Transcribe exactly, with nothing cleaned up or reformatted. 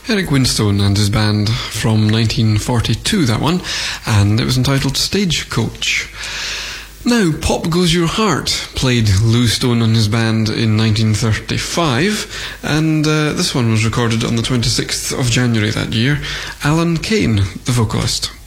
Eric Winstone and his band from nineteen forty-two, that one, and it was entitled Stagecoach. Now, Pop Goes Your Heart played Lou Stone and his band in nineteen thirty-five, and uh, this one was recorded on the twenty-sixth of January that year. Alan Kane, the vocalist.